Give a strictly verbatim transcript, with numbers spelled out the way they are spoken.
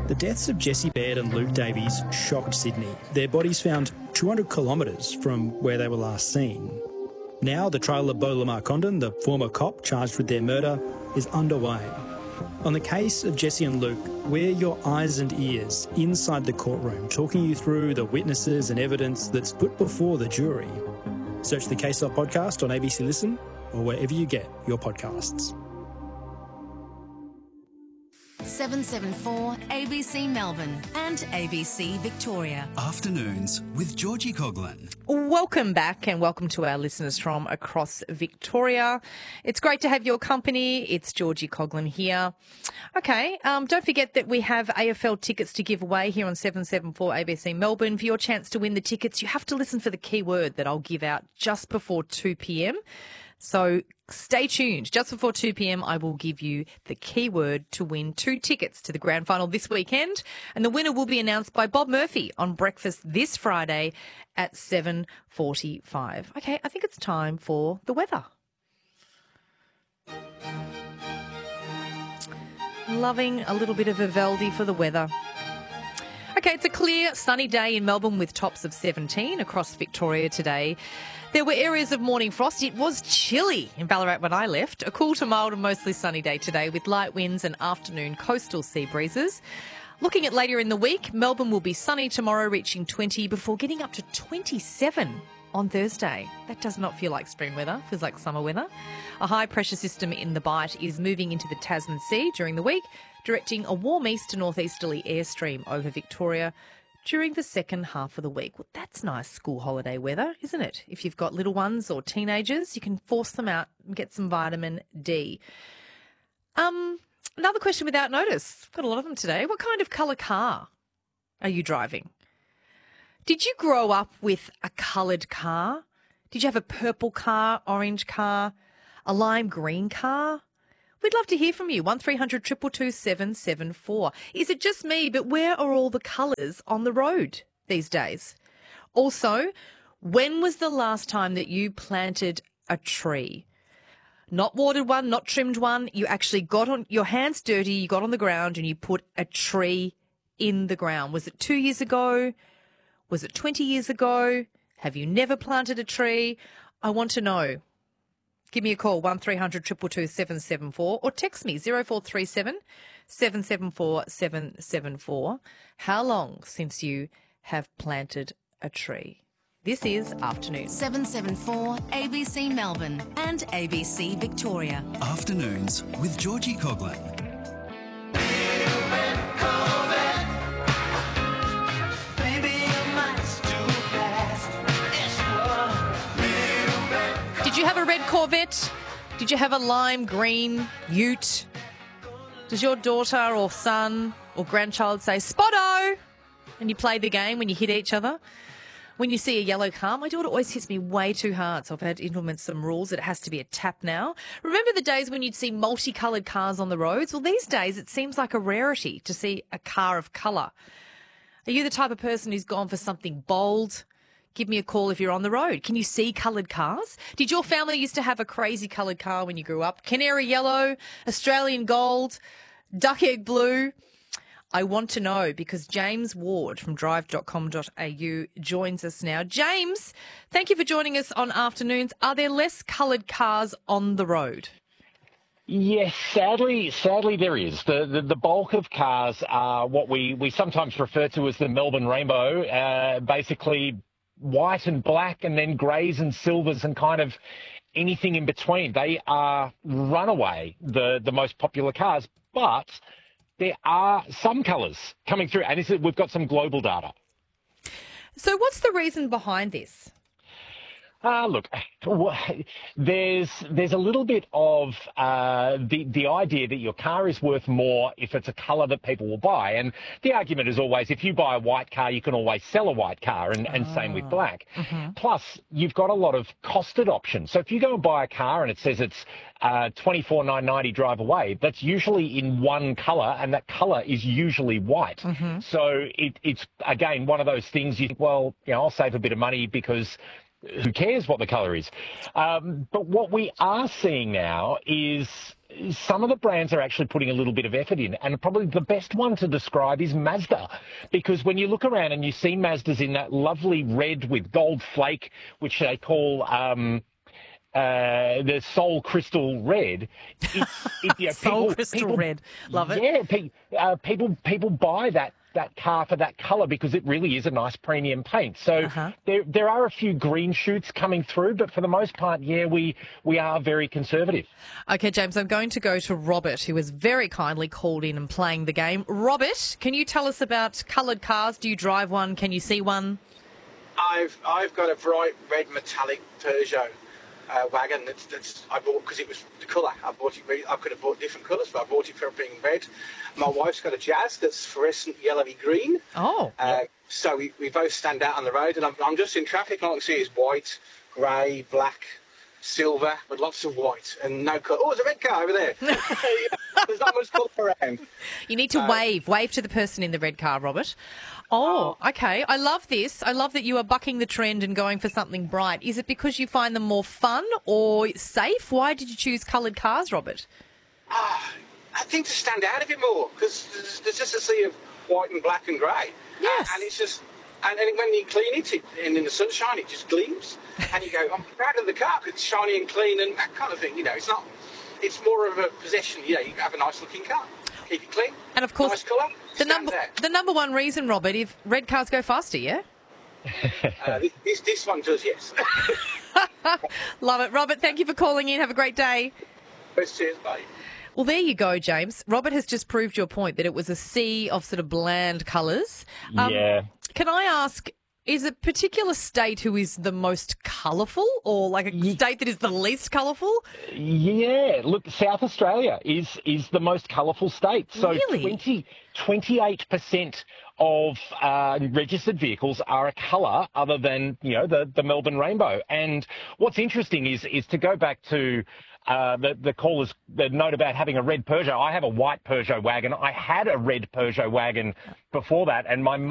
The deaths of Jessie Baird and Luke Davies shocked Sydney. Their bodies found two hundred kilometres from where they were last seen. Now the trial of Beau Lamar Condon, the former cop charged with their murder, is underway. On the case of Jessie and Luke, we're your eyes and ears inside the courtroom, talking you through the witnesses and evidence that's put before the jury. Search the Case Up podcast on A B C Listen or wherever you get your podcasts. seven seven four A B C Melbourne and A B C Victoria. Afternoons with Georgie Coughlin. Welcome back and welcome to our listeners from across Victoria. It's great to have your company. It's Georgie Coughlin here. Okay, um, don't forget that we have A F L tickets to give away here on seven seven four A B C Melbourne. For your chance to win the tickets, you have to listen for the keyword that I'll give out just before two p.m. So stay tuned. Just before two p.m, I will give you the keyword to win two tickets to the grand final this weekend. And the winner will be announced by Bob Murphy on Breakfast this Friday at seven forty-five. Okay, I think it's time for the weather. Loving a little bit of Vivaldi for the weather. Okay, it's a clear, sunny day in Melbourne with tops of seventeen across Victoria today. There were areas of morning frost. It was chilly in Ballarat when I left. A cool to mild and mostly sunny day today with light winds and afternoon coastal sea breezes. Looking at later in the week, Melbourne will be sunny tomorrow, reaching twenty before getting up to twenty-seven on Thursday. That does not feel like spring weather, feels like summer weather. A high pressure system in the Bight is moving into the Tasman Sea during the week, directing a warm east to northeasterly airstream over Victoria during the second half of the week. Well, that's nice school holiday weather, isn't it? If you've got little ones or teenagers, you can force them out and get some vitamin D. Um, another question without notice. Got a lot of them today. What kind of colour car are you driving? Did you grow up with a coloured car? Did you have a purple car, orange car, a lime green car? We'd love to hear from you. one three hundred two two two seven seven four. Is it just me, but where are all the colours on the road these days? Also, when was the last time that you planted a tree? Not watered one, not trimmed one. You actually got on your hands dirty, you got on the ground and you put a tree in the ground. Was it two years ago? Was it twenty years ago? Have you never planted a tree? I want to know. Give me a call, one three hundred two two two seven seven four, or text me, zero four three seven seven seven four seven seven four. How long since you have planted a tree? This is Afternoons. seven seven four A B C Melbourne and A B C Victoria. Afternoons with Georgie Coughlin. Did you have a red Corvette? Did you have a lime green ute? Does your daughter or son or grandchild say, Spotto? And you play the game when you hit each other? When you see a yellow car, my daughter always hits me way too hard, so I've had to implement some rules. It has to be a tap now. Remember the days when you'd see multicoloured cars on the roads? Well, these days it seems like a rarity to see a car of colour. Are you the type of person who's gone for something bold? Give me a call if you're on the road. Can you see coloured cars? Did your family used to have a crazy coloured car when you grew up? Canary yellow, Australian gold, duck egg blue? I want to know because James Ward from drive dot com dot a u joins us now. James, thank you for joining us on Afternoons. Are there less coloured cars on the road? Yes, sadly, sadly there is. The, the the bulk of cars are what we, we sometimes refer to as the Melbourne Rainbow, uh, basically white and black and then greys and silvers and kind of anything in between. They are runaway, the, the most popular cars, but there are some colours coming through, and this is, we've got some global data. So what's the reason behind this? Uh, look, there's there's a little bit of uh, the the idea that your car is worth more if it's a colour that people will buy. And the argument is always, if you buy a white car, you can always sell a white car, and, and oh. same with black. Mm-hmm. Plus, you've got a lot of costed options. So if you go and buy a car and it says it's uh, twenty-four thousand nine hundred ninety drive away, that's usually in one colour, and that colour is usually white. Mm-hmm. So it, it's, again, one of those things you think, well, you know, I'll save a bit of money because who cares what the colour is? Um, but what we are seeing now is some of the brands are actually putting a little bit of effort in, and probably the best one to describe is Mazda, because when you look around and you see Mazdas in that lovely red with gold flake, which they call um, uh, the Soul Crystal Red, it's, it, you know, Soul people, Crystal people, Red, love it. Yeah, pe- uh, people people buy that. that car for that colour because it really is a nice premium paint. So Uh-huh. there there are a few green shoots coming through, but for the most part, yeah, we we are very conservative. Okay, James, I'm going to go to Robert, who has very kindly called in and playing the game. Robert, can you tell us about coloured cars? Do you drive one? Can you see one? I've I've got a bright red metallic Peugeot uh, wagon that's, that's I bought because it was the colour. I bought it. I could have bought different colours, but I bought it for being red. My wife's got a Jazz that's fluorescent yellowy green. Oh. Uh, so we, we both stand out on the road, and I'm, I'm just in traffic. And all I can see is white, grey, black, silver, but lots of white and no colour. Oh, there's a red car over there. There's not much colour around. You need to Uh, wave. Wave to the person in the red car, Robert. Oh, okay. I love this. I love that you are bucking the trend and going for something bright. Is it because you find them more fun or safe? Why did you choose coloured cars, Robert? Ah, I think to stand out a bit more, because there's, there's just a sea of white and black and grey. Yes. Uh, and it's just, and, and when you clean it, it, and in the sunshine, it just gleams. And you go, I'm proud of the car because it's shiny and clean and that kind of thing. You know, it's not, it's more of a possession. You know, you have a nice looking car. Keep it clean. And of course, nice colour. the stands number out. the number one reason, Robert, if red cars go faster, yeah? Uh, this, this, this one does, yes. Love it. Robert, thank you for calling in. Have a great day. Cheers, bye. Well, there you go, James. Robert has just proved your point that it was a sea of sort of bland colours. Um, Yeah. Can I ask, is a particular state who is the most colourful or like a Ye- state that is the least colourful? Yeah, look, South Australia is is the most colourful state. So Really? twenty, twenty-eight percent of uh, registered vehicles are a colour other than, you know, the, the Melbourne rainbow. And what's interesting is is to go back to uh, the, the caller's the note about having a red Peugeot. I have a white Peugeot wagon. I had a red Peugeot wagon before that, and my